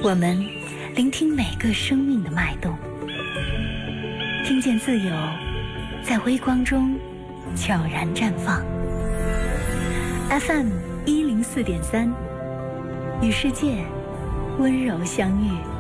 我们聆听每个生命的脉动，听见自由在微光中悄然绽放。FM104.3，与世界温柔相遇。